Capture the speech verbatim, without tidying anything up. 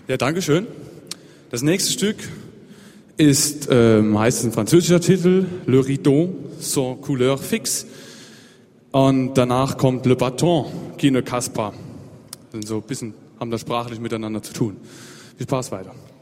Ja, danke schön. Das nächste Stück ist äh, meistens ein französischer Titel, Le Rideau sans couleur fixe. Und danach kommt Le Bâton qui ne casse pas. Sind so ein bisschen, haben das sprachlich miteinander zu tun. Viel Spaß weiter.